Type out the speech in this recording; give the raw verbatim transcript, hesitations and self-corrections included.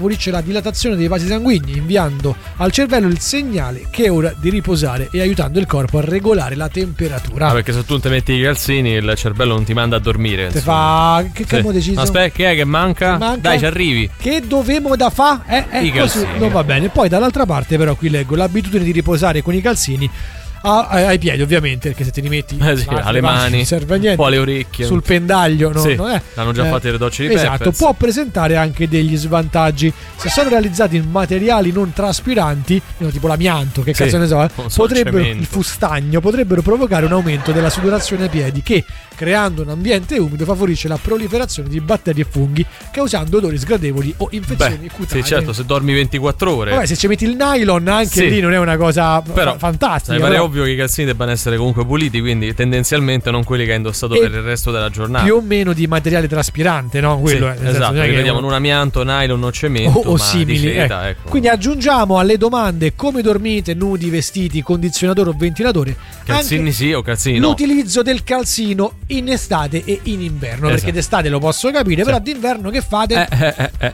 favorisce la dilatazione dei vasi sanguigni, inviando al cervello il segnale che è ora di riposare e aiutando il corpo a regolare la temperatura. Ah, perché se tu non ti metti i calzini il cervello non ti manda a dormire. Te fa... Che sì. abbiamo deciso? Aspetta, che è che manca? manca? Dai, ci arrivi. Che dovemo da fa? Eh, eh, I così calzini. non va bene. Poi dall'altra parte però qui leggo l'abitudine di riposare con i calzini ai piedi, ovviamente, perché se te li metti eh sì, alle mani, non serve a niente. Un po' alle orecchie, sul pendaglio no, sì, non è. L'hanno già eh, fatte le docce di esatto, Peppers. può presentare anche degli svantaggi se sono realizzati in materiali non traspiranti, tipo l'amianto, che sì, cazzo ne so, eh, potrebbero, il fustagno, potrebbero provocare un aumento della sudorazione ai piedi che, creando un ambiente umido, favorisce la proliferazione di batteri e funghi, causando odori sgradevoli o infezioni Beh, cutanee. Sì, certo, se dormi ventiquattro ore. Vabbè, se ci metti il nylon anche sì, lì non è una cosa però, fantastica. Mi pare ovvio che i calzini debbano essere comunque puliti, quindi tendenzialmente non quelli che hai indossato e per il resto della giornata. Più o meno di materiale traspirante, no? Quello sì, è, esatto, che vediamo un amianto, nylon o cemento o, o simili. Seta, eh. ecco. Quindi aggiungiamo alle domande come dormite, nudi, vestiti, condizionatore o ventilatore, calzini sì o calzini no. L'utilizzo del calzino in estate e in inverno, esatto, perché d'estate lo posso capire, sì, però d'inverno che fate? Eh, eh, eh,